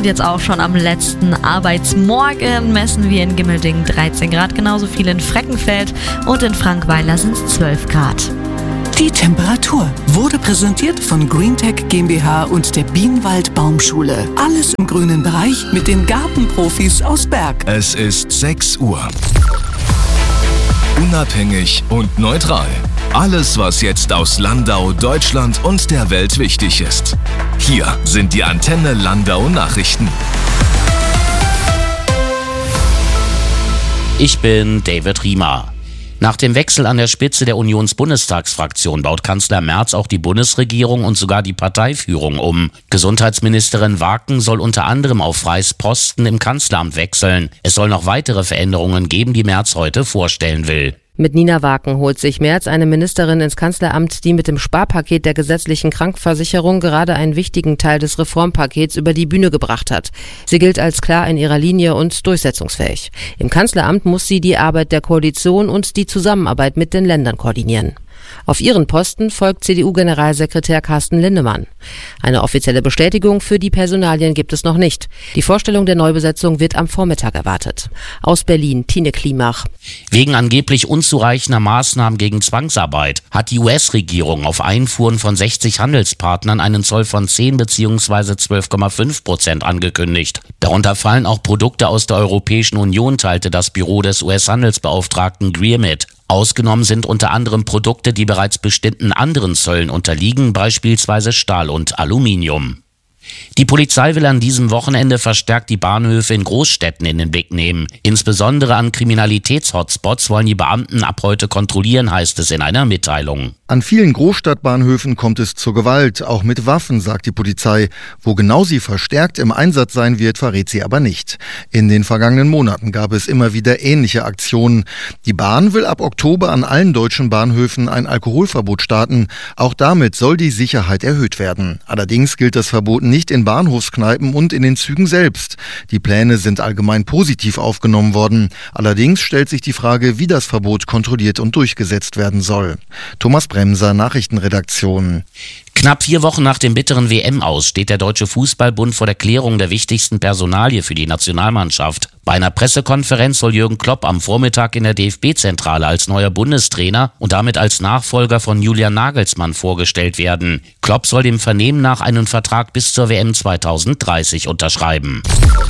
Und jetzt auch schon am letzten Arbeitsmorgen messen wir in Gimmeldingen 13 Grad, genauso viel in Freckenfeld und in Frankweiler sind es 12 Grad. Die Temperatur wurde präsentiert von Greentech GmbH und der Bienenwald Baumschule. Alles im grünen Bereich mit den Gartenprofis aus Berg. Es ist 6 Uhr. Unabhängig und neutral. Alles, was jetzt aus Landau, Deutschland und der Welt wichtig ist. Hier sind die Antenne Landau Nachrichten. Ich bin David Riemer. Nach dem Wechsel an der Spitze der Unionsbundestagsfraktion baut Kanzler Merz auch die Bundesregierung und sogar die Parteiführung um. Gesundheitsministerin Waken soll unter anderem auf Freys Posten im Kanzleramt wechseln. Es soll noch weitere Veränderungen geben, die Merz heute vorstellen will. Mit Nina Waken holt sich Merz eine Ministerin ins Kanzleramt, die mit dem Sparpaket der gesetzlichen Krankenversicherung gerade einen wichtigen Teil des Reformpakets über die Bühne gebracht hat. Sie gilt als klar in ihrer Linie und durchsetzungsfähig. Im Kanzleramt muss sie die Arbeit der Koalition und die Zusammenarbeit mit den Ländern koordinieren. Auf ihren Posten folgt CDU-Generalsekretär Carsten Linnemann. Eine offizielle Bestätigung für die Personalien gibt es noch nicht. Die Vorstellung der Neubesetzung wird am Vormittag erwartet. Aus Berlin, Tine Klimach. Wegen angeblich unzureichender Maßnahmen gegen Zwangsarbeit hat die US-Regierung auf Einfuhren von 60 Handelspartnern einen Zoll von 10 bzw. 12,5% angekündigt. Darunter fallen auch Produkte aus der Europäischen Union, teilte das Büro des US-Handelsbeauftragten Greer mit. Ausgenommen sind unter anderem Produkte, die bereits bestimmten anderen Zöllen unterliegen, beispielsweise Stahl und Aluminium. Die Polizei will an diesem Wochenende verstärkt die Bahnhöfe in Großstädten in den Blick nehmen. Insbesondere an Kriminalitätshotspots wollen die Beamten ab heute kontrollieren, heißt es in einer Mitteilung. An vielen Großstadtbahnhöfen kommt es zur Gewalt, auch mit Waffen, sagt die Polizei. Wo genau sie verstärkt im Einsatz sein wird, verrät sie aber nicht. In den vergangenen Monaten gab es immer wieder ähnliche Aktionen. Die Bahn will ab Oktober an allen deutschen Bahnhöfen ein Alkoholverbot starten. Auch damit soll die Sicherheit erhöht werden. Allerdings gilt das Verbot nicht in Bahnhofskneipen und in den Zügen selbst. Die Pläne sind allgemein positiv aufgenommen worden. Allerdings stellt sich die Frage, wie das Verbot kontrolliert und durchgesetzt werden soll. Thomas Bremser, Nachrichtenredaktion. Knapp 4 Wochen nach dem bitteren WM-Aus steht der Deutsche Fußballbund vor der Klärung der wichtigsten Personalie für die Nationalmannschaft. Bei einer Pressekonferenz soll Jürgen Klopp am Vormittag in der DFB-Zentrale als neuer Bundestrainer und damit als Nachfolger von Julian Nagelsmann vorgestellt werden. Klopp soll dem Vernehmen nach einen Vertrag bis zur WM 2030 unterschreiben.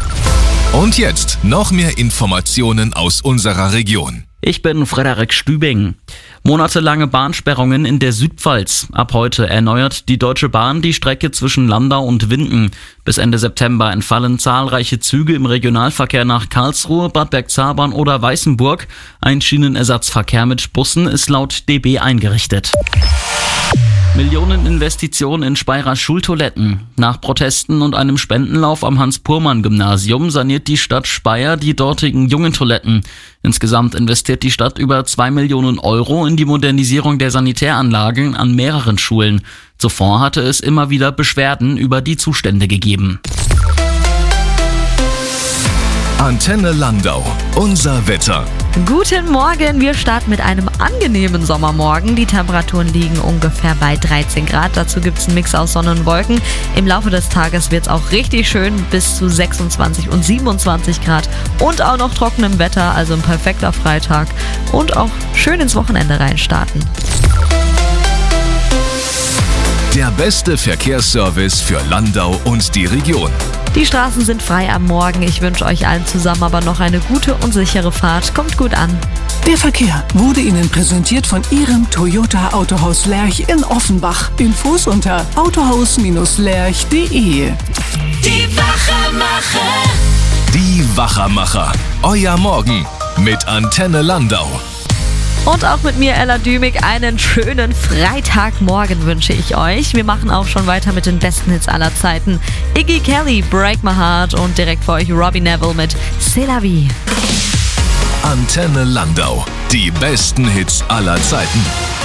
Und jetzt noch mehr Informationen aus unserer Region. Ich bin Frederik Stübing. Monatelange Bahnsperrungen in der Südpfalz. Ab heute erneuert die Deutsche Bahn die Strecke zwischen Landau und Winden. Bis Ende September entfallen zahlreiche Züge im Regionalverkehr nach Karlsruhe, Bad Bergzabern oder Weißenburg. Ein Schienenersatzverkehr mit Bussen ist laut DB eingerichtet. Millioneninvestition in Speyerer Schultoiletten. Nach Protesten und einem Spendenlauf am Hans-Purmann-Gymnasium saniert die Stadt Speyer die dortigen Jungentoiletten. Insgesamt investiert die Stadt über 2 Millionen Euro in die Modernisierung der Sanitäranlagen an mehreren Schulen. Zuvor hatte es immer wieder Beschwerden über die Zustände gegeben. Antenne Landau, unser Wetter. Guten Morgen, wir starten mit einem angenehmen Sommermorgen. Die Temperaturen liegen ungefähr bei 13 Grad. Dazu gibt es einen Mix aus Sonne und Wolken. Im Laufe des Tages wird es auch richtig schön, bis zu 26 und 27 Grad. Und auch noch trockenem Wetter, also ein perfekter Freitag. Und auch schön ins Wochenende reinstarten. Der beste Verkehrsservice für Landau und die Region. Die Straßen sind frei am Morgen. Ich wünsche euch allen zusammen aber noch eine gute und sichere Fahrt. Kommt gut an. Der Verkehr wurde Ihnen präsentiert von Ihrem Toyota Autohaus Lerch in Offenbach. Infos unter autohaus-lerch.de. Die Wachermacher. Die Wachermacher. Euer Morgen mit Antenne Landau. Und auch mit mir, Ella Dümig, einen schönen Freitagmorgen wünsche ich euch. Wir machen auch schon weiter mit den besten Hits aller Zeiten. Iggy Kelly, Break My Heart und direkt vor euch Robbie Neville mit C'est la vie. Antenne Landau, die besten Hits aller Zeiten.